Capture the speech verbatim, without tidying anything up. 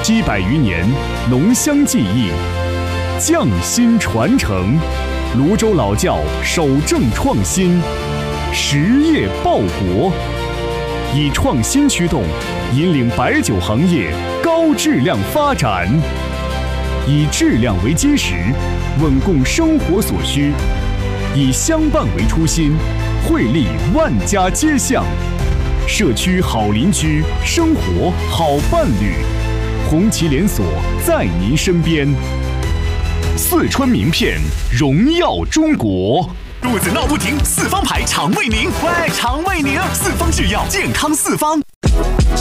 七百余年浓香技艺，匠心传承，泸州老窖守正创新，实业报国，以创新驱动，引领白酒行业高质量发展，以质量为基石，稳供生活所需，以相伴为初心，惠利万家街巷，社区好邻居，生活好伴侣，红旗连锁在您身边。四川名片，荣耀中国。 肚子闹不停，四方牌肠胃宁，喂，肠胃宁，四方制药，健康四方。